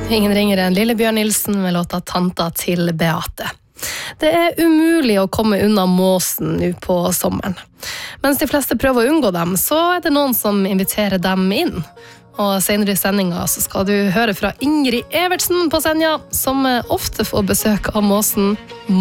Ingen ringer enn Lillebjørn Nilsen med låta Tanta til Beate. Det umulig å komme unna måsen nå på sommeren. Mens de fleste prøver å unngå dem, så det noen som inviterer dem inn. Og senere i sendinga så skal du høre fra Ingrid Evertsen på Senja, som ofte får besøk av måsen